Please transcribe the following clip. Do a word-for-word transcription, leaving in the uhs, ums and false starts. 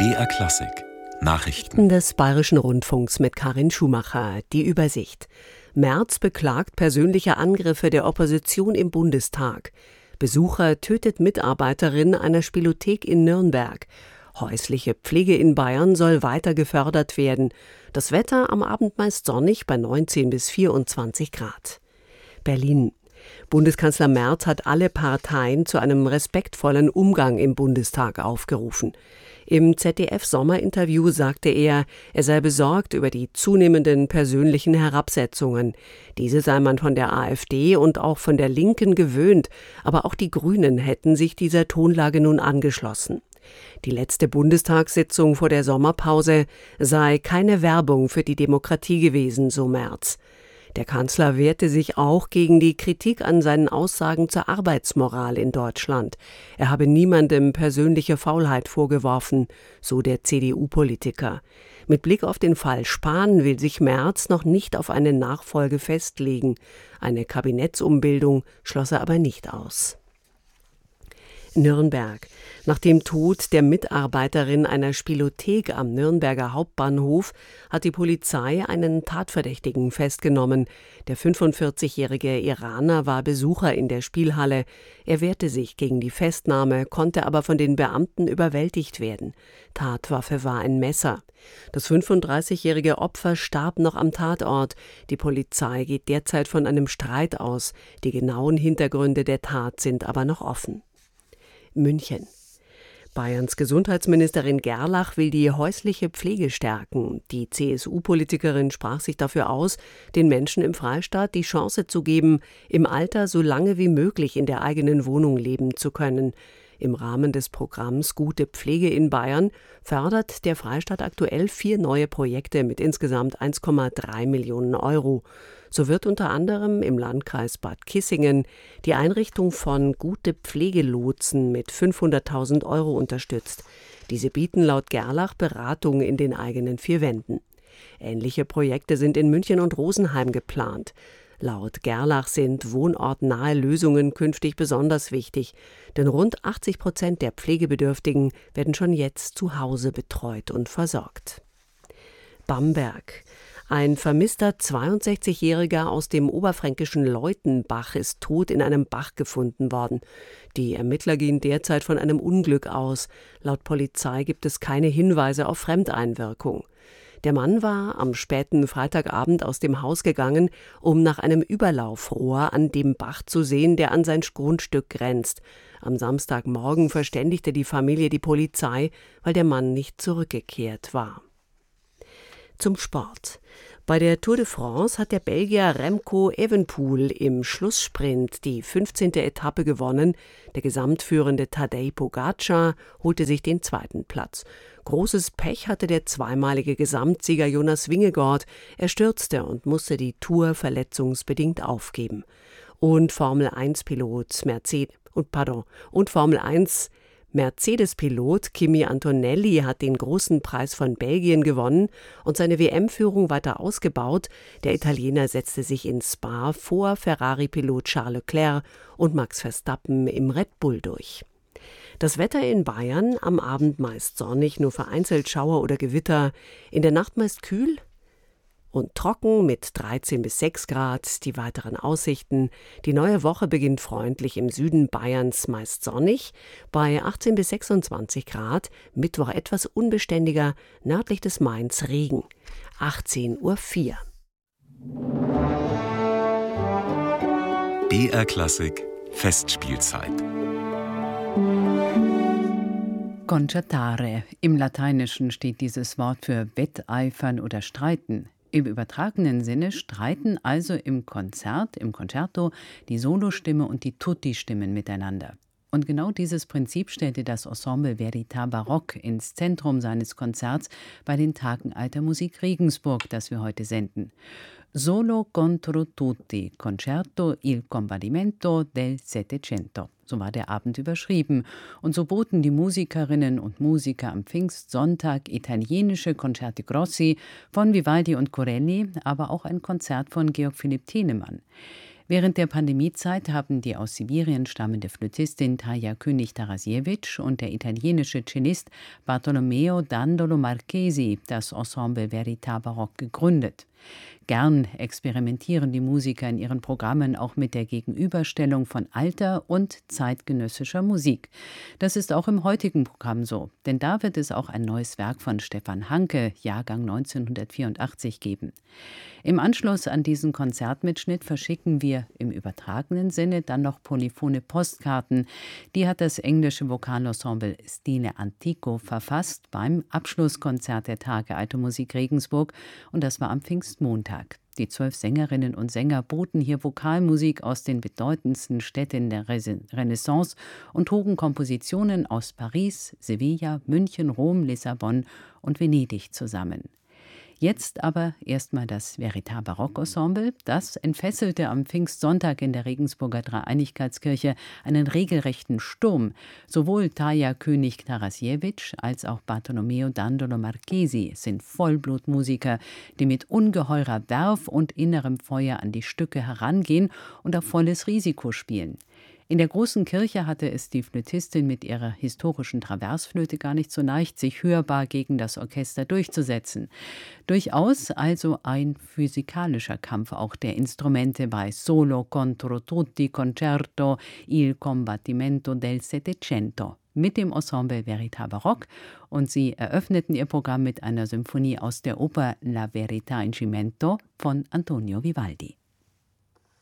B R Klassik Nachrichten des Bayerischen Rundfunks mit Karin Schumacher. Die Übersicht. Merz beklagt persönliche Angriffe der Opposition im Bundestag. Besucher tötet Mitarbeiterin einer Spielothek in Nürnberg. Häusliche Pflege in Bayern soll weiter gefördert werden. Das Wetter am Abend meist sonnig bei neunzehn bis vierundzwanzig Grad. Berlin. Bundeskanzler Merz hat alle Parteien zu einem respektvollen Umgang im Bundestag aufgerufen. Im Z D F-Sommerinterview sagte er, er sei besorgt über die zunehmenden persönlichen Herabsetzungen. Diese sei man von der AfD und auch von der Linken gewöhnt, aber auch die Grünen hätten sich dieser Tonlage nun angeschlossen. Die letzte Bundestagssitzung vor der Sommerpause sei keine Werbung für die Demokratie gewesen, so Merz. Der Kanzler wehrte sich auch gegen die Kritik an seinen Aussagen zur Arbeitsmoral in Deutschland. Er habe niemandem persönliche Faulheit vorgeworfen, so der C D U-Politiker. Mit Blick auf den Fall Spahn will sich Merz noch nicht auf eine Nachfolge festlegen. Eine Kabinettsumbildung schloss er aber nicht aus. Nürnberg. Nach dem Tod der Mitarbeiterin einer Spielothek am Nürnberger Hauptbahnhof hat die Polizei einen Tatverdächtigen festgenommen. Der fünfundvierzigjährige Iraner war Besucher in der Spielhalle. Er wehrte sich gegen die Festnahme, konnte aber von den Beamten überwältigt werden. Tatwaffe war ein Messer. Das fünfunddreißigjährige Opfer starb noch am Tatort. Die Polizei geht derzeit von einem Streit aus. Die genauen Hintergründe der Tat sind aber noch offen. München. Bayerns Gesundheitsministerin Gerlach will die häusliche Pflege stärken. Die C S U-Politikerin sprach sich dafür aus, den Menschen im Freistaat die Chance zu geben, im Alter so lange wie möglich in der eigenen Wohnung leben zu können. Im Rahmen des Programms Gute Pflege in Bayern fördert der Freistaat aktuell vier neue Projekte mit insgesamt eins Komma drei Millionen Euro. So wird unter anderem im Landkreis Bad Kissingen die Einrichtung von Gute Pflegelotsen mit fünfhunderttausend Euro unterstützt. Diese bieten laut Gerlach Beratung in den eigenen vier Wänden. Ähnliche Projekte sind in München und Rosenheim geplant. Laut Gerlach sind wohnortnahe Lösungen künftig besonders wichtig, denn rund achtzig Prozent der Pflegebedürftigen werden schon jetzt zu Hause betreut und versorgt. Bamberg. Ein vermisster zweiundsechzigjähriger aus dem oberfränkischen Leutenbach ist tot in einem Bach gefunden worden. Die Ermittler gehen derzeit von einem Unglück aus. Laut Polizei gibt es keine Hinweise auf Fremdeinwirkung. Der Mann war am späten Freitagabend aus dem Haus gegangen, um nach einem Überlaufrohr an dem Bach zu sehen, der an sein Grundstück grenzt. Am Samstagmorgen verständigte die Familie die Polizei, weil der Mann nicht zurückgekehrt war. Zum Sport. Bei der Tour de France hat der Belgier Remco Evenepoel im Schlusssprint die fünfzehnte Etappe gewonnen. Der gesamtführende Tadej Pogačar holte sich den zweiten Platz. Großes Pech hatte der zweimalige Gesamtsieger Jonas Vingegaard. Er stürzte und musste die Tour verletzungsbedingt aufgeben. Und Formel eins Pilot Mercedes und pardon und Formel eins Mercedes-Pilot Kimi Antonelli hat den großen Preis von Belgien gewonnen und seine W M-Führung weiter ausgebaut. Der Italiener setzte sich in Spa vor Ferrari-Pilot Charles Leclerc und Max Verstappen im Red Bull durch. Das Wetter in Bayern am Abend meist sonnig, nur vereinzelt Schauer oder Gewitter. In der Nacht meist kühl und trocken mit dreizehn bis sechs Grad. Die weiteren Aussichten. Die neue Woche beginnt freundlich im Süden Bayerns, meist sonnig, bei achtzehn bis sechsundzwanzig Grad. Mittwoch etwas unbeständiger, nördlich des Mains Regen. achtzehn Uhr vier. B R Klassik Festspielzeit. Concertare. Im Lateinischen steht dieses Wort für wetteifern oder streiten. Im übertragenen Sinne streiten also im Konzert, im Concerto, die Solostimme und die Tutti-Stimmen miteinander. Und genau dieses Prinzip stellte das Ensemble Verità Baroque ins Zentrum seines Konzerts bei den Tagen Alter Musik Regensburg, das wir heute senden. Solo contro tutti, Concerto il Combattimento del Settecento. So war der Abend überschrieben. Und so boten die Musikerinnen und Musiker am Pfingstsonntag italienische Concerti Grossi von Vivaldi und Corelli, aber auch ein Konzert von Georg Philipp Telemann. Während der Pandemiezeit haben die aus Sibirien stammende Flötistin Tarja König-Tarasiewicz und der italienische Cellist Bartolomeo Dandolo Marchesi das Ensemble Verità Baroque gegründet. Gern experimentieren die Musiker in ihren Programmen auch mit der Gegenüberstellung von alter und zeitgenössischer Musik. Das ist auch im heutigen Programm so, denn da wird es auch ein neues Werk von Stefan Hanke, Jahrgang neunzehnhundertvierundachtzig, geben. Im Anschluss an diesen Konzertmitschnitt verschicken wir im übertragenen Sinne dann noch polyphone Postkarten. Die hat das englische Vokalensemble Stile Antico verfasst beim Abschlusskonzert der Tage Alte Musik Regensburg, und das war am Pfingstmontag. Die zwölf Sängerinnen und Sänger boten hier Vokalmusik aus den bedeutendsten Städten der Renaissance und trugen Kompositionen aus Paris, Sevilla, München, Rom, Lissabon und Venedig zusammen. Jetzt aber erstmal das Verità Baroque Ensemble. Das entfesselte am Pfingstsonntag in der Regensburger Dreieinigkeitskirche einen regelrechten Sturm. Sowohl Tarja König-Tarasiewicz als auch Bartolomeo Dandolo Marchesi sind Vollblutmusiker, die mit ungeheurer Werf und innerem Feuer an die Stücke herangehen und auf volles Risiko spielen. In der großen Kirche hatte es die Flötistin mit ihrer historischen Traversflöte gar nicht so leicht, sich hörbar gegen das Orchester durchzusetzen. Durchaus also ein physikalischer Kampf auch der Instrumente bei Solo contro tutti concerto il combattimento del Settecento mit dem Ensemble Verità Baroque, und sie eröffneten ihr Programm mit einer Symphonie aus der Oper La Verità in Cimento von Antonio Vivaldi.